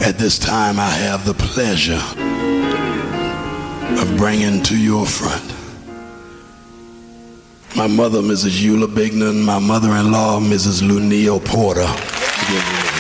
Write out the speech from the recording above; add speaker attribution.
Speaker 1: At this time, I have the pleasure of bringing to your front my mother, Mrs. Eula Bignan, my mother-in-law, Mrs. Luneo Porter.